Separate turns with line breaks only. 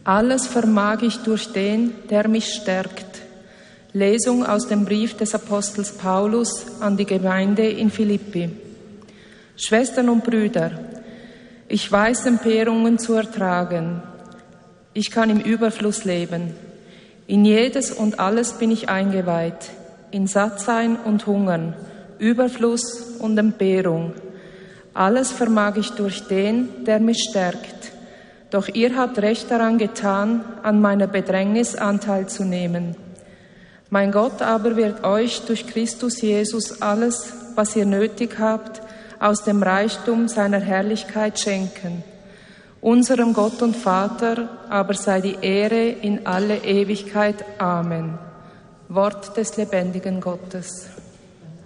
Alles vermag ich durch den, der mich stärkt. Lesung aus dem Brief des Apostels Paulus an die Gemeinde in Philippi. Schwestern und Brüder, ich weiß Entbehrungen zu ertragen. Ich kann im Überfluss leben. In jedes und alles bin ich eingeweiht, in Sattsein und Hungern, Überfluss und Entbehrung. Alles vermag ich durch den, der mich stärkt. Doch ihr habt recht daran getan, an meiner Bedrängnis Anteil zu nehmen. Mein Gott aber wird euch durch Christus Jesus alles, was ihr nötig habt, aus dem Reichtum seiner Herrlichkeit schenken. Unserem Gott und Vater aber sei die Ehre in alle Ewigkeit. Amen. Wort des lebendigen Gottes.